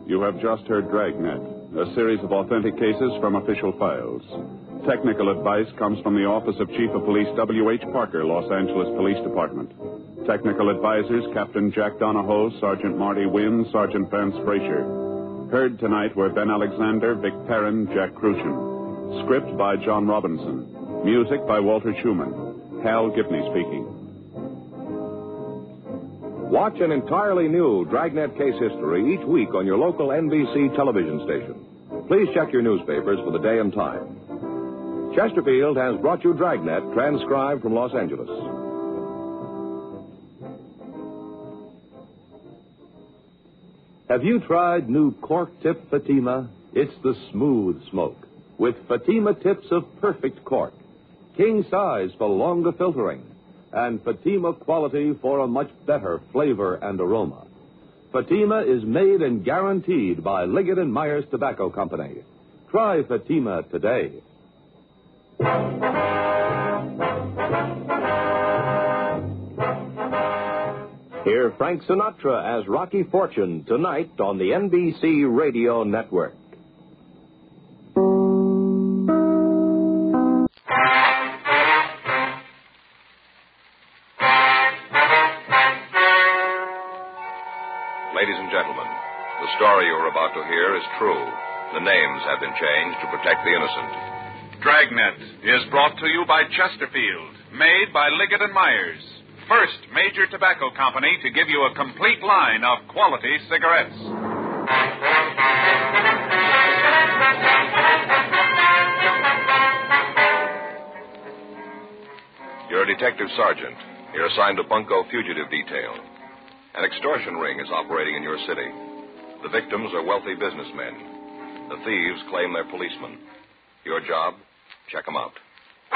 You have just heard Dragnet, a series of authentic cases from official files. Technical advice comes from the Office of Chief of Police W.H. Parker, Los Angeles Police Department. Technical advisors Captain Jack Donahoe, Sergeant Marty Wynn, Sergeant Vance Frazier. Heard tonight were Ben Alexander, Vic Perrin, Jack Crucian. Script by John Robinson. Music by Walter Schumann. Hal Gibney speaking. Watch an entirely new Dragnet case history each week on your local NBC television station. Please check your newspapers for the day and time. Chesterfield has brought you Dragnet, transcribed from Los Angeles. Have you tried new cork tip Fatima? It's the smooth smoke, with Fatima tips of perfect cork, king size for longer filtering, and Fatima quality for a much better flavor and aroma. Fatima is made and guaranteed by Liggett & Myers Tobacco Company. Try Fatima today. Hear Frank Sinatra as Rocky Fortune tonight on the NBC Radio Network. Ladies and gentlemen, the story you're about to hear is true. The names have been changed to protect the innocent. Dragnet is brought to you by Chesterfield, made by Liggett & Myers, first major tobacco company to give you a complete line of quality cigarettes. You're a detective sergeant. You're assigned to Bunko Fugitive Detail. An extortion ring is operating in your city. The victims are wealthy businessmen. The thieves claim they're policemen. Your job? Check them out.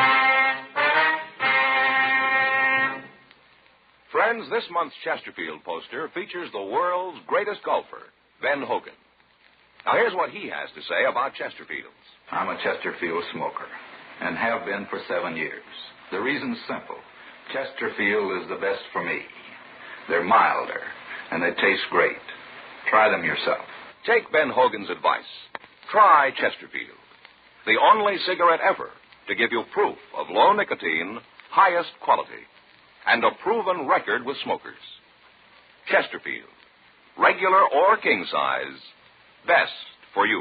Friends, this month's Chesterfield poster features the world's greatest golfer, Ben Hogan. Now, here's what he has to say about Chesterfields. I'm a Chesterfield smoker, and have been for 7 years. The reason's simple. Chesterfield is the best for me. They're milder, and they taste great. Try them yourself. Take Ben Hogan's advice. Try Chesterfield, the only cigarette ever to give you proof of low nicotine, highest quality, and a proven record with smokers. Chesterfield, regular or king size, best for you.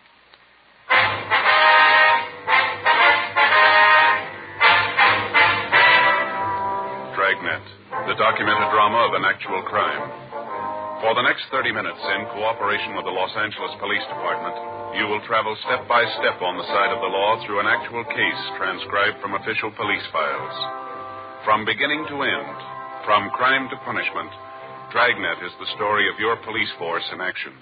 Dragnet, the documented drama of an actual crime. For the next 30 minutes, in cooperation with the Los Angeles Police Department, you will travel step by step on the side of the law through an actual case transcribed from official police files. From beginning to end, from crime to punishment, Dragnet is the story of your police force in action.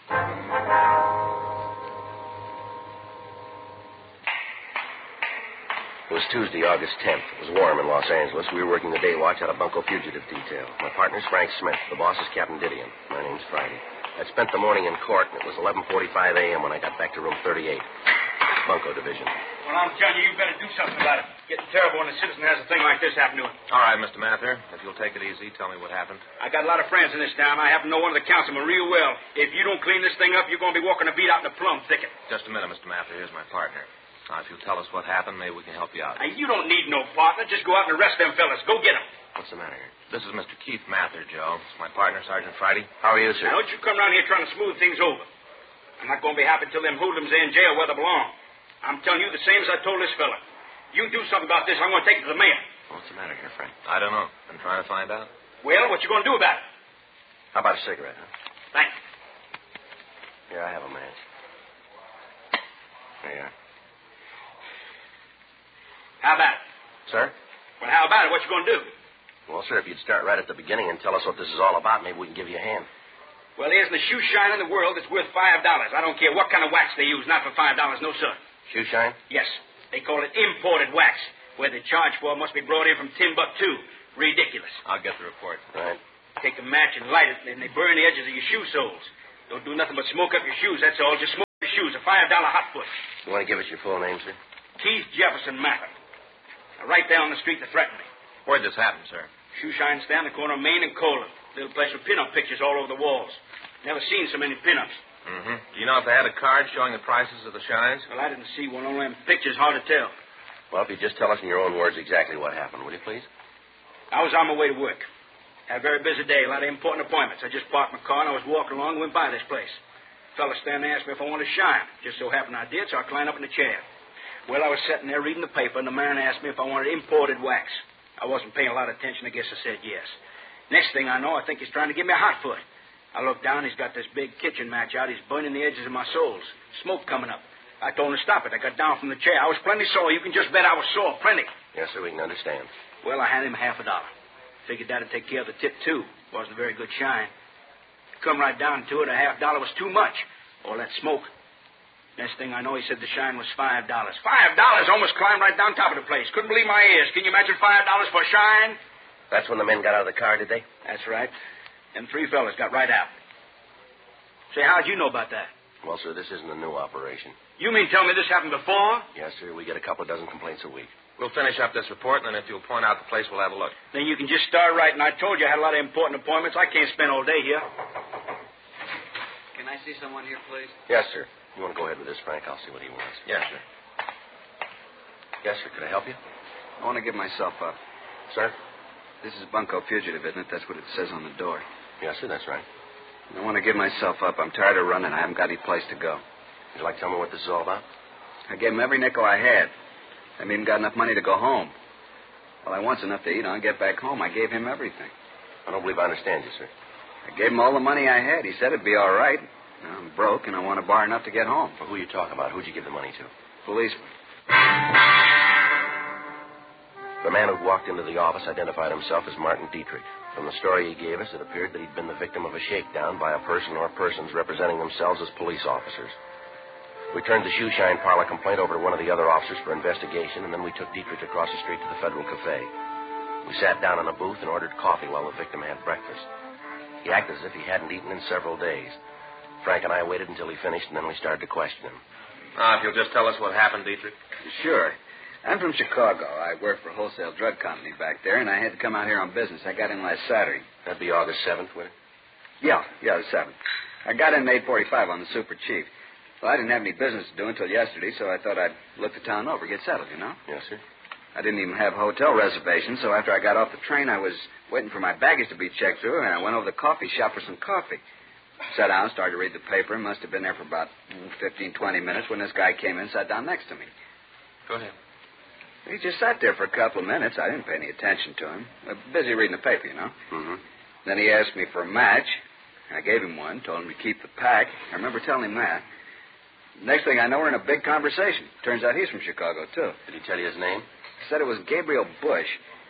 It was Tuesday, August 10th. It was warm in Los Angeles. We were working the day watch out of Bunko Fugitive Detail. My partner's Frank Smith. The boss is Captain Didion. My name's Friday. I spent the morning in court, and it was 11:45 a.m. when I got back to room 38, Bunko Division. Well, I'm telling you, you better do something about it. Getting terrible when a citizen has a thing like this happen to him. All right, Mr. Mather. If you'll take it easy, tell me what happened. I got a lot of friends in this town. I happen to know one of the councilmen real well. If you don't clean this thing up, you're going to be walking a beat out in the plum thicket. Just a minute, Mr. Mather. Here's my partner. Now, if you'll tell us what happened, maybe we can help you out. Now, you don't need no partner. Just go out and arrest them fellas. Go get them. What's the matter here? This is Mr. Keith Mather, Joe. It's my partner, Sergeant Friday. How are you, sir? Now, don't you come around here trying to smooth things over. I'm not going to be happy till them hoodlums are in jail where they belong. I'm telling you the same as I told this fella. You do something about this, I'm going to take it to the mayor. What's the matter here, Frank? I don't know. I'm trying to find out. Well, what you going to do about it? How about a cigarette, huh? Thanks. Here, I have a match. There you are. How about it? Sir? Well, how about it? What you going to do? Well, sir, if you'd start right at the beginning and tell us what this is all about, maybe we can give you a hand. Well, there isn't a shoe shine in the world that's worth $5. I don't care what kind of wax they use, not for $5, no, sir. Shoe shine? Yes. They call it imported wax. Where they charge for it must be brought in from Timbuktu. Ridiculous. I'll get the report. Right. Take a match and light it, and they burn the edges of your shoe soles. Don't do nothing but smoke up your shoes, that's all. Just smoke your shoes, a $5 hot foot. You want to give us your full name, sir? Keith Jefferson Mather. Now, right there on the street that threatened me. Where'd this happen, sir? Shoe shine stand, the corner of Main and Colon. Little place with pin-up pictures all over the walls. Never seen so many pin-ups. Mm-hmm. Do you know if they had a card showing the prices of the shines? Well, I didn't see one. Only them pictures, hard to tell. Well, if you just tell us in your own words exactly what happened, will you, please? I was on my way to work. Had a very busy day, a lot of important appointments. I just parked my car and I was walking along and went by this place. A fella standing there asked me if I wanted to shine. Just so happened I did, so I climbed up in the chair. Well, I was sitting there reading the paper, and the man asked me if I wanted imported wax. I wasn't paying a lot of attention. I guess I said yes. Next thing I know, I think he's trying to give me a hot foot. I looked down. He's got this big kitchen match out. He's burning the edges of my soles. Smoke coming up. I told him to stop it. I got down from the chair. I was plenty sore. You can just bet I was sore. Plenty. Yes, sir, we can understand. Well, I handed him $50. Figured that'd take care of the tip, too. Wasn't a very good shine. Come right down to it, a $50 was too much. All that smoke. Next thing I know, he said the shine was $5. $5! Almost climbed right down top of the place. Couldn't believe my ears. Can you imagine $5 for a shine? That's when the men got out of the car, did they? That's right. Them three fellas got right out. Say, how'd you know about that? Well, sir, this isn't a new operation. You mean tell me this happened before? Yes, sir. We get a couple of dozen complaints a week. We'll finish up this report, and then if you'll point out the place, we'll have a look. Then you can just start writing. I told you I had a lot of important appointments. I can't spend all day here. Can I see someone here, please? Yes, sir. You want to go ahead with this, Frank? I'll see what he wants. Yes, sir. Yes, sir. Could I help you? I want to give myself up. Sir? This is Bunko Fugitive, isn't it? That's what it says on the door. Yes, sir. That's right. I want to give myself up. I'm tired of running. I haven't got any place to go. Would you like to tell me what this is all about? I gave him every nickel I had. I haven't even got enough money to go home. Well, I wants enough to eat on, get back home. I gave him everything. I don't believe I understand you, sir. I gave him all the money I had. He said it'd be all right. Now, I'm broke, and I want to borrow enough to get home. Well, who are you talking about? Who'd you give the money to? Policeman. The man who walked into the office identified himself as Martin Dietrich. From the story he gave us, it appeared that he'd been the victim of a shakedown by a person or persons representing themselves as police officers. We turned the shoeshine parlor complaint over to one of the other officers for investigation, and then we took Dietrich across the street to the Federal Cafe. We sat down in a booth and ordered coffee while the victim had breakfast. He acted as if he hadn't eaten in several days. Frank and I waited until he finished, and then we started to question him. If you'll just tell us what happened, Dietrich. Sure. I'm from Chicago. I work for a wholesale drug company back there, and I had to come out here on business. I got in last Saturday. That'd be August 7th, would it? Yeah, the 7th. I got in at 8:45 on the Super Chief. Well, I didn't have any business to do until yesterday, so I thought I'd look the town over, get settled, you know? Yes, sir. I didn't even have a hotel reservation, so after I got off the train, I was waiting for my baggage to be checked through, and I went over to the coffee shop for some coffee. Sat down, started to read the paper, and must have been there for about 15, 20 minutes when this guy came in and sat down next to me. Go ahead. He just sat there for a couple of minutes. I didn't pay any attention to him. Busy reading the paper, you know. Mm-hmm. Then he asked me for a match. I gave him one, told him to keep the pack. I remember telling him that. Next thing I know, we're in a big conversation. Turns out he's from Chicago, too. Did he tell you his name? Said it was Gabriel Bush.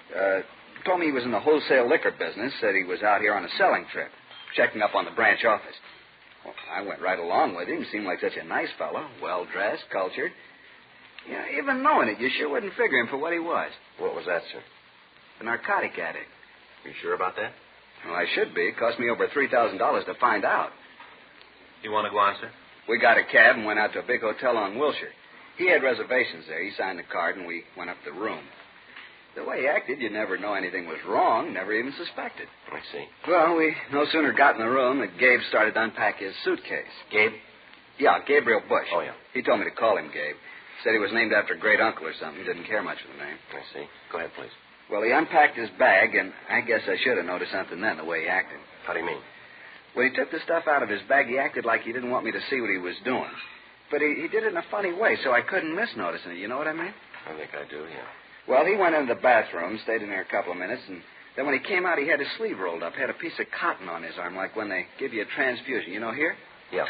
Told me he was in the wholesale liquor business. Said he was out here on a selling trip, checking up on the branch office. Well, I went right along with him. Seemed like such a nice fellow, well-dressed, cultured. Yeah, even knowing it, you sure wouldn't figure him for what he was. What was that, sir? A narcotic addict. You sure about that? Well, I should be. It cost me over $3,000 to find out. You want to go on, sir? We got a cab and went out to a big hotel on Wilshire. He had reservations there. He signed the card, and we went up the room. The way he acted, you'd never know anything was wrong, never even suspected. I see. Well, we no sooner got in the room than Gabe started to unpack his suitcase. Gabe? Yeah, Gabriel Bush. Oh, yeah. He told me to call him Gabe. Said he was named after a great uncle or something. Didn't care much for the name. I see. Go ahead, please. Well, he unpacked his bag, and I guess I should have noticed something then, the way he acted. How do you mean? When he took the stuff out of his bag, he acted like he didn't want me to see what he was doing. But he did it in a funny way, so I couldn't miss noticing it. You know what I mean? I think I do, yeah. Well, he went into the bathroom, stayed in there a couple of minutes, and then when he came out, he had his sleeve rolled up, had a piece of cotton on his arm, like when they give you a transfusion. You know, here? Yeah.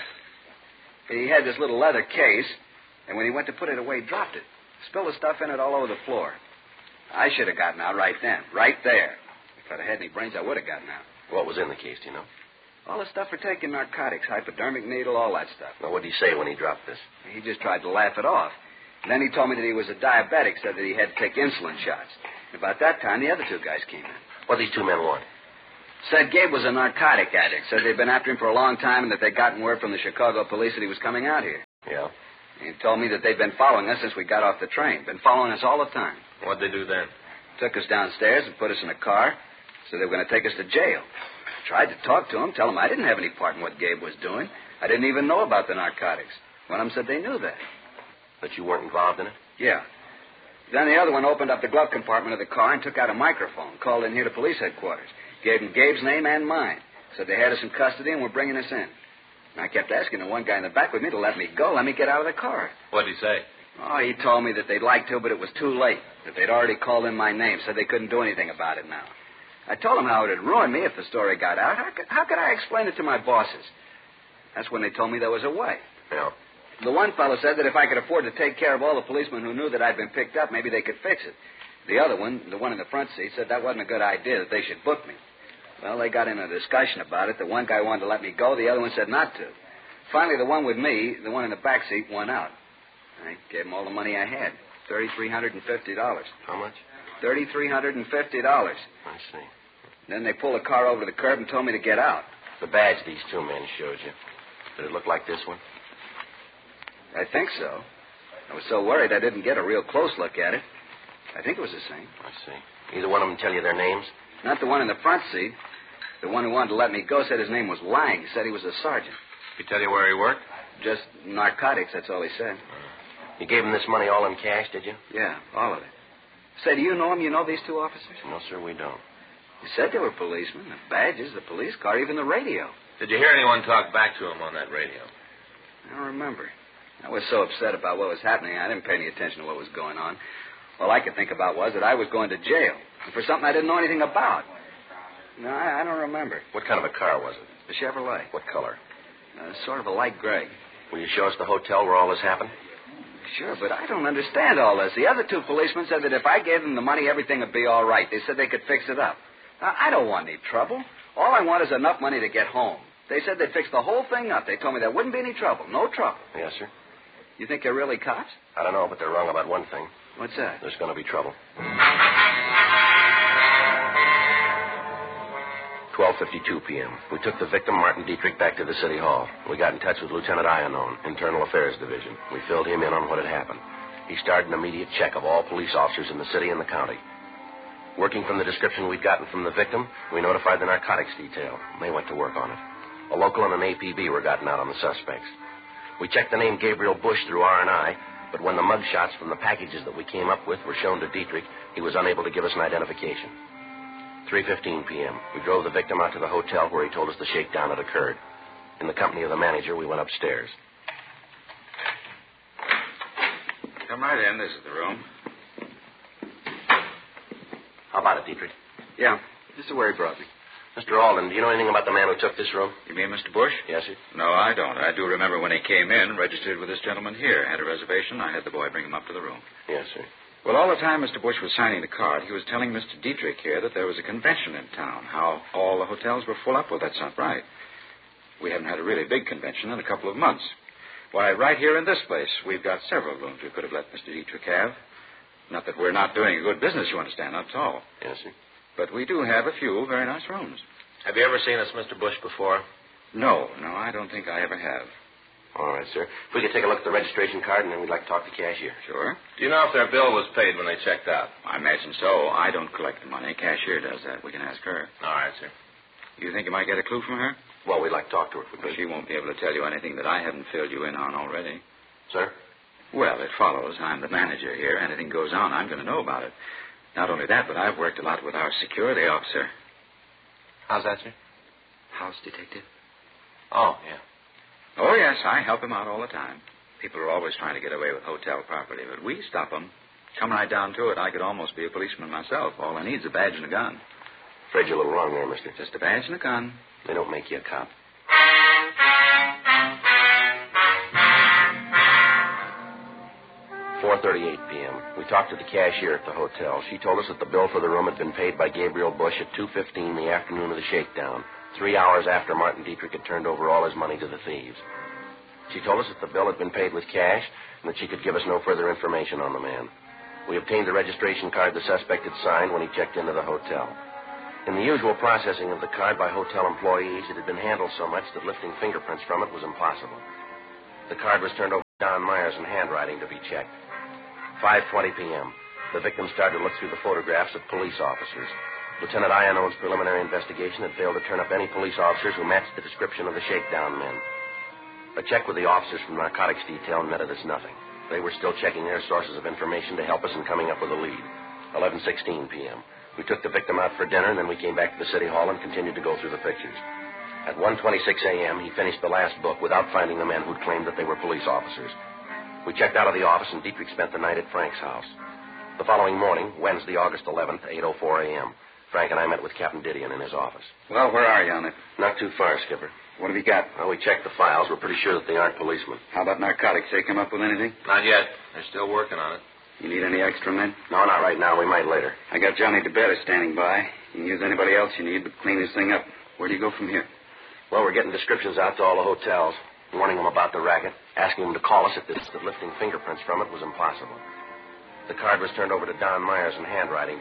He had this little leather case, and when he went to put it away, dropped it. Spilled the stuff in it all over the floor. I should have gotten out right then, right there. If I'd have had any brains, I would have gotten out. What was in the case, do you know? All the stuff for taking narcotics, hypodermic needle, all that stuff. Now, what did he say when he dropped this? He just tried to laugh it off. And then he told me that he was a diabetic, said that he had to take insulin shots. About that time, the other two guys came in. What did these two men want? Said Gabe was a narcotic addict. Said they'd been after him for a long time and that they'd gotten word from the Chicago police that he was coming out here. Yeah? He told me that they'd been following us since we got off the train. Been following us all the time. What'd they do then? Took us downstairs and put us in a car. So they were going to take us to jail. I tried to talk to him, tell him I didn't have any part in what Gabe was doing. I didn't even know about the narcotics. One of them said they knew that. That you weren't involved in it? Yeah. Then the other one opened up the glove compartment of the car and took out a microphone, called in here to police headquarters. Gave them Gabe's name and mine. Said they had us in custody and were bringing us in. And I kept asking the one guy in the back with me to let me go, let me get out of the car. What'd he say? Oh, he told me that they'd like to, but it was too late. That they'd already called in my name, said they couldn't do anything about it now. I told him how it would ruin me if the story got out. How could I explain it to my bosses? That's when they told me there was a way. Yeah. The one fellow said that if I could afford to take care of all the policemen who knew that I'd been picked up, maybe they could fix it. The other one, the one in the front seat, said that wasn't a good idea, that they should book me. Well, they got in a discussion about it. The one guy wanted to let me go. The other one said not to. Finally, the one with me, the one in the back seat, won out. I gave him all the money I had, $3,350. How much? $3,350. I see. Then they pulled the car over to the curb and told me to get out. The badge these two men showed you. Did it look like this one? I think so. I was so worried I didn't get a real close look at it. I think it was the same. I see. Either one of them tell you their names? Not the one in the front seat. The one who wanted to let me go said his name was Lang. He said he was a sergeant. He tell you where he worked? Just narcotics, that's all he said. You gave him this money all in cash, did you? Yeah, all of it. Say, do you know him? You know these two officers? No, sir, we don't. You said they were policemen. The badges, the police car, even the radio. Did you hear anyone talk back to him on that radio? I don't remember. I was so upset about what was happening, I didn't pay any attention to what was going on. All I could think about was that I was going to jail for something I didn't know anything about. No, I don't remember. What kind of a car was it? A Chevrolet. What color? Sort of a light gray. Will you show us the hotel where all this happened? Sure, but I don't understand all this. The other two policemen said that if I gave them the money, everything would be all right. They said they could fix it up. Now, I don't want any trouble. All I want is enough money to get home. They said they'd fix the whole thing up. They told me there wouldn't be any trouble. No trouble. Yes, sir. You think they're really cops? I don't know, but they're wrong about one thing. What's that? There's going to be trouble. 12:52 p.m. We took the victim, Martin Dietrich, back to the city hall. We got in touch with Lieutenant Iannone, Internal Affairs Division. We filled him in on what had happened. He started an immediate check of all police officers in the city and the county. Working from the description we'd gotten from the victim, we notified the narcotics detail. They went to work on it. A local and an APB were gotten out on the suspects. We checked the name Gabriel Bush through R&I, but when the mug shots from the packages that we came up with were shown to Dietrich, he was unable to give us an identification. 3:15 p.m. We drove the victim out to the hotel where he told us the shakedown had occurred. In the company of the manager, we went upstairs. Come right in. This is the room. How about it, Dietrich? Yeah, this is where he brought me. Mr. Alden, do you know anything about the man who took this room? You mean Mr. Bush? Yes, sir. No, I don't. I do remember when he came in, registered with this gentleman here, had a reservation. I had the boy bring him up to the room. Yes, sir. Well, all the time Mr. Bush was signing the card, he was telling Mr. Dietrich here that there was a convention in town, how all the hotels were full up. Well, that's not right. We haven't had a really big convention in a couple of months. Why, right here in this place, we've got several rooms we could have let Mr. Dietrich have. Not that we're not doing a good business, you understand, not at all. Yes, sir. But we do have a few very nice rooms. Have you ever seen this Mr. Bush before? No, I don't think I ever have. All right, sir. If we could take a look at the registration card, and then we'd like to talk to the cashier. Sure. Do you know if their bill was paid when they checked out? I imagine so. I don't collect the money. Cashier does that. We can ask her. All right, sir. You think you might get a clue from her? Well, we'd like to talk to her if we could. She won't be able to tell you anything that I haven't filled you in on already. Sir? Well, it follows. I'm the manager here. Anything goes on, I'm going to know about it. Not only that, but I've worked a lot with our security officer. How's that, sir? House detective. Oh, yeah. Oh, yes, I help him out all the time. People are always trying to get away with hotel property, but we stop them. Come right down to it, I could almost be a policeman myself. All I need is a badge and a gun. Afraid you're a little wrong there, mister. Just a badge and a gun. They don't make you a cop. 4:38 p.m. We talked to the cashier at the hotel. She told us that the bill for the room had been paid by Gabriel Bush at 2:15 the afternoon of the shakedown, 3 hours after Martin Dietrich had turned over all his money to the thieves. She told us that the bill had been paid with cash and that she could give us no further information on the man. We obtained the registration card the suspect had signed when he checked into the hotel. In the usual processing of the card by hotel employees, it had been handled so much that lifting fingerprints from it was impossible. The card was turned over to Don Myers in handwriting to be checked. 5:20 p.m. The victim started to look through the photographs of police officers. Lieutenant Ianno's preliminary investigation had failed to turn up any police officers who matched the description of the shakedown men. A check with the officers from narcotics detail netted us nothing. They were still checking their sources of information to help us in coming up with a lead. 11:16 p.m. We took the victim out for dinner, and then we came back to the city hall and continued to go through the pictures. At 1:26 a.m., he finished the last book without finding the men who'd claimed that they were police officers. We checked out of the office, and Dietrich spent the night at Frank's house. The following morning, Wednesday, August 11th, 8:04 a.m., Frank and I met with Captain Didion in his office. Well, where are you on it? Not too far, Skipper. What have you got? Well, we checked the files. We're pretty sure that they aren't policemen. How about narcotics? They come up with anything? Not yet. They're still working on it. You need any extra men? No, not right now. We might later. I got Johnny DeBetta standing by. You can use anybody else you need, but clean this thing up. Where do you go from here? Well, we're getting descriptions out to all the hotels, warning them about the racket, asking them to call us if lifting fingerprints from it was impossible. The card was turned over to Don Myers in handwriting